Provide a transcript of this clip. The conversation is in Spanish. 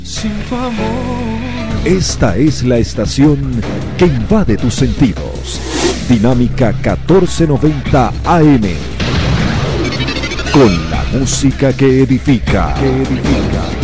Sin tu amor. Esta es la estación que invade tus sentidos. Dinámica 1490 AM. Con la música que edifica.